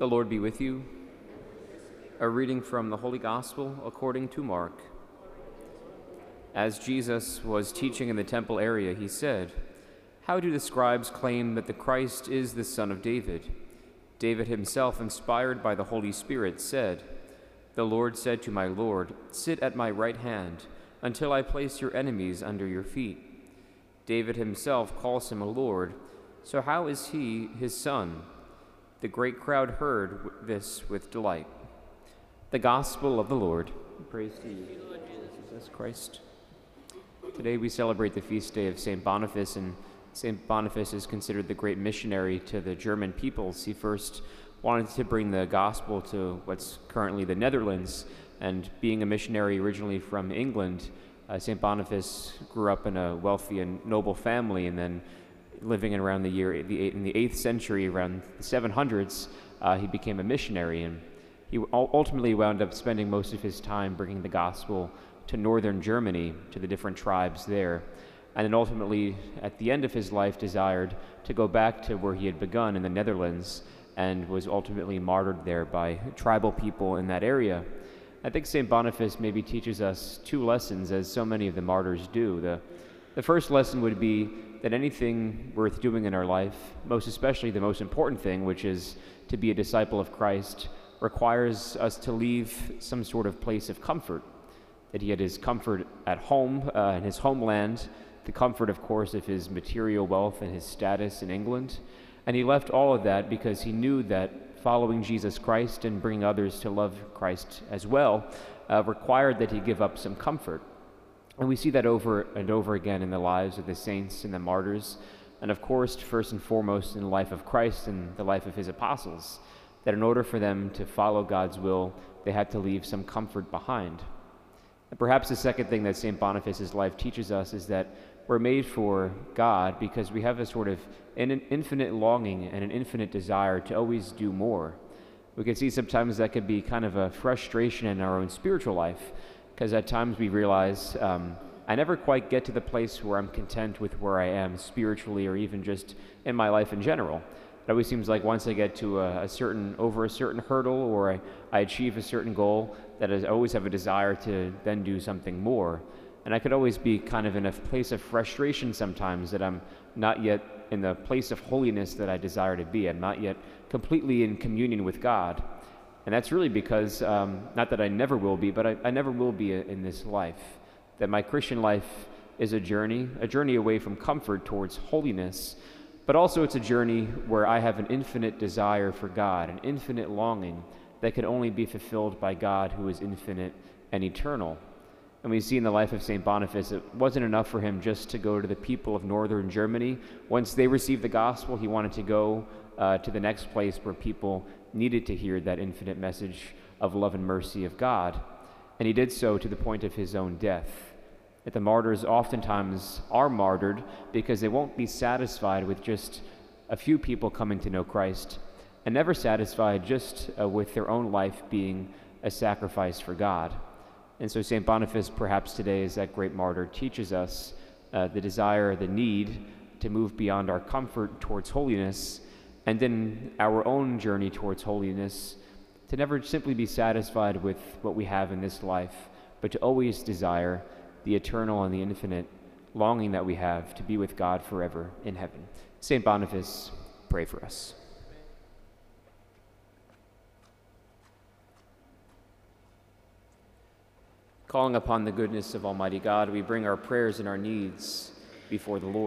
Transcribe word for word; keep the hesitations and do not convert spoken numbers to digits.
The Lord be with you. A reading from the Holy Gospel according to Mark. As Jesus was teaching in the temple area, he said, "How do the scribes claim that the Christ is the Son of David? David himself, inspired by the Holy Spirit, said, 'The Lord said to my Lord, sit at my right hand until I place your enemies under your feet.' David himself calls him a Lord, so how is he his son?" The great crowd heard this with delight. The Gospel of the Lord. Praise to you, Lord Jesus Christ. Today we celebrate the feast day of Saint Boniface, and Saint Boniface is considered the great missionary to the German peoples. He first wanted to bring the gospel to what's currently the Netherlands, and being a missionary originally from England, uh, Saint Boniface grew up in a wealthy and noble family, and then living in around the year the eight, in the eighth century, around the seven hundreds, uh, he became a missionary, and he ultimately wound up spending most of his time bringing the gospel to northern Germany, to the different tribes there, and then ultimately, at the end of his life, desired to go back to where he had begun in the Netherlands, and was ultimately martyred there by tribal people in that area. I think Saint Boniface maybe teaches us two lessons, as so many of the martyrs do. The, the first lesson would be that anything worth doing in our life, most especially the most important thing, which is to be a disciple of Christ, requires us to leave some sort of place of comfort. That he had his comfort at home, uh, in his homeland, the comfort, of course, of his material wealth and his status in England. And he left all of that because he knew that following Jesus Christ and bringing others to love Christ as well uh, required that he give up some comfort. And we see that over and over again in the lives of the saints and the martyrs, and of course, first and foremost in the life of Christ and the life of his apostles, that in order for them to follow God's will, they had to leave some comfort behind. And perhaps the second thing that Saint Boniface's life teaches us is that we're made for God because we have a sort of an infinite longing and an infinite desire to always do more. We can see sometimes that could be kind of a frustration in our own spiritual life, because at times we realize um, I never quite get to the place where I'm content with where I am spiritually, or even just in my life in general. It always seems like once I get to a, a certain, over a certain hurdle, or I, I achieve a certain goal, that I always have a desire to then do something more. And I could always be kind of in a place of frustration sometimes, that I'm not yet in the place of holiness that I desire to be. I'm not yet completely in communion with God. And that's really because, um, not that I never will be, but I, I never will be in this life. That my Christian life is a journey, a journey away from comfort towards holiness, but also it's a journey where I have an infinite desire for God, an infinite longing that can only be fulfilled by God, who is infinite and eternal. And we see in the life of Saint Boniface, it wasn't enough for him just to go to the people of northern Germany. Once they received the gospel, he wanted to go uh, to the next place where people needed to hear that infinite message of love and mercy of God. And he did so to the point of his own death. That the martyrs oftentimes are martyred because they won't be satisfied with just a few people coming to know Christ, and never satisfied just uh, with their own life being a sacrifice for God. And so Saint Boniface, perhaps today, as that great martyr, teaches us uh, the desire, the need to move beyond our comfort towards holiness, and then our own journey towards holiness, to never simply be satisfied with what we have in this life, but to always desire the eternal and the infinite longing that we have to be with God forever in heaven. Saint Boniface, pray for us. Calling upon the goodness of Almighty God, we bring our prayers and our needs before the Lord.